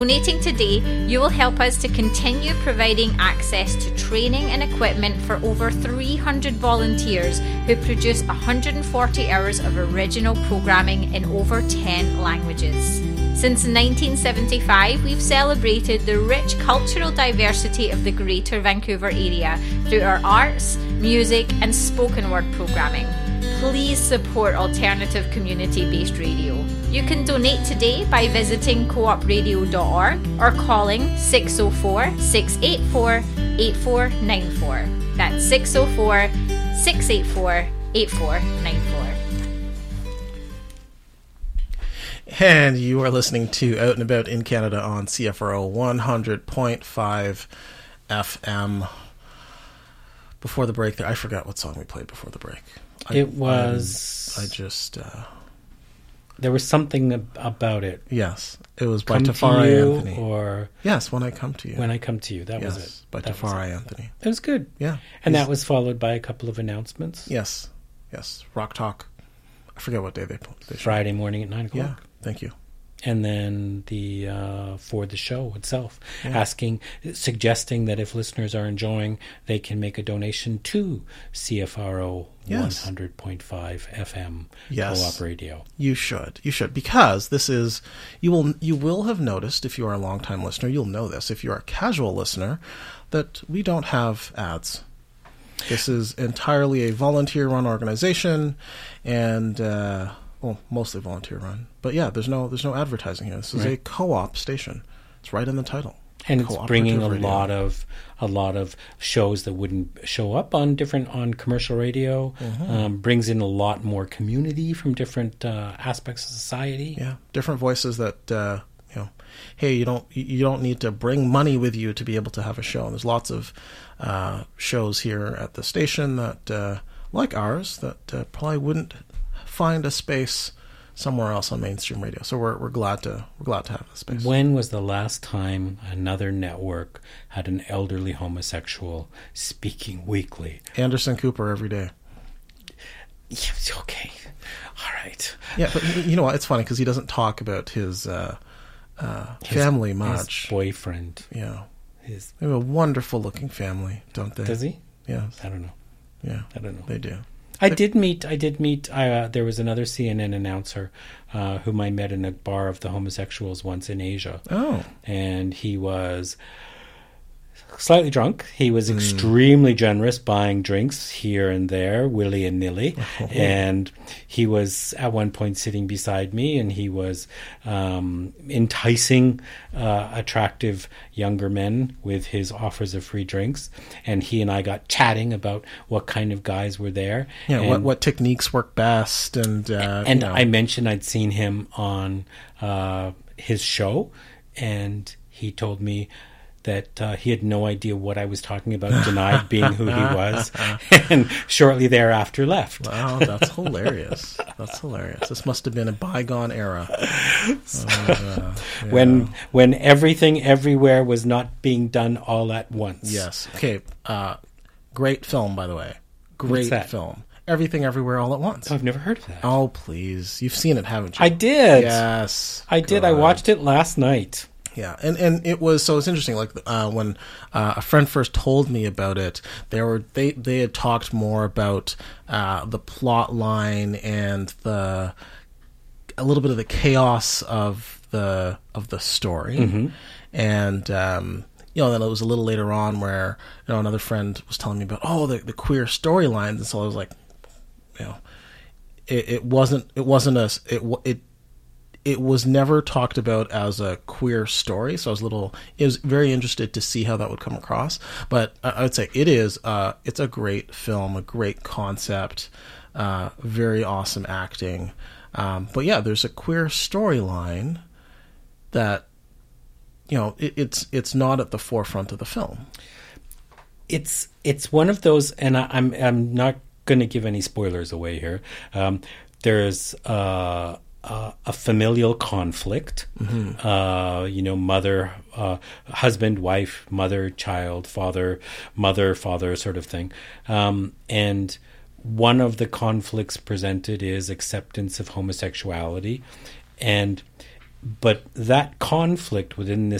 Donating today, you will help us to continue providing access to training and equipment for over 300 volunteers who produce 140 hours of original programming in over 10 languages. Since 1975, we've celebrated the rich cultural diversity of the Greater Vancouver area through our arts, music, and spoken word programming. Please support alternative community-based radio. You can donate today by visiting coopradio.org or calling 604-684-8494. That's 604-684-8494. And you are listening to Out and About in Canada on CFRO 100.5 FM. Before the break there, I forgot what song we played before the break. There was something about it. Yes, it was by Tafari Anthony. Or yes, When I Come to You. When I Come to You, that was it. By Tafari Anthony. It was good. Yeah. And that was followed by a couple of announcements. Yes. Rock Talk. I forget what day they Friday morning at 9 o'clock. Yeah, thank you. And then for the show itself, suggesting that if listeners are enjoying, they can make a donation to CFRO 100.5 FM Co-op Radio. You should, because this is you will have noticed, if you are a long-time listener, you'll know this. If you are a casual listener, that we don't have ads. This is entirely a volunteer-run organization, and mostly volunteer-run. But yeah, there's no advertising here. This is a co-op station. It's right in the title. And it's bringing a lot of shows that wouldn't show up on commercial radio. Mm-hmm. Brings in a lot more community from different aspects of society. Yeah, different voices that hey, you don't need to bring money with you to be able to have a show. And there's lots of shows here at the station that like ours that probably wouldn't find a space somewhere else on mainstream radio. So we're glad to have this space. When was the last time another network had an elderly homosexual speaking weekly? Anderson Cooper every day. Yeah, okay, all right. Yeah, but you know what? It's funny because he doesn't talk about his family much. His boyfriend. Yeah, they have a wonderful looking family, don't they? Does he? Yeah, I don't know. Yeah, I don't know. They do. I did meet. There was another CNN announcer whom I met in a bar of the homosexuals once in Asia. Oh, and he was slightly drunk. He was extremely generous, buying drinks here and there, willy and nilly. Oh. And he was at one point sitting beside me, and he was enticing attractive younger men with his offers of free drinks. And he and I got chatting about what kind of guys were there. Yeah, and what techniques work best. And I mentioned I'd seen him on his show, and he told me that he had no idea what I was talking about, denied being who he was, and shortly thereafter left. Wow, that's hilarious. This must have been a bygone era. When everything everywhere was not being done all at once. Yes. Okay. Great film, by the way. Great film. Everything Everywhere All at Once. Oh, I've never heard of that. Oh, please. You've seen it, haven't you? I did. Yes. I did. I watched it last night. Yeah, and it was, so it's interesting, like when a friend first told me about it, they had talked more about the plot line and a little bit of the chaos of the story. Mm-hmm. And then it was a little later on where another friend was telling me about the queer storylines, and so I was like, it was never talked about as a queer story, so I was very interested to see how that would come across. But I would say it's a great film, a great concept, very awesome acting. But yeah, there's a queer storyline that, it's not at the forefront of the film. It's one of those, and I'm not going to give any spoilers away here. There's a familial conflict, mm-hmm. Mother, husband, wife, mother, child, father, mother, father, sort of thing. And one of the conflicts presented is acceptance of homosexuality. And But that conflict within this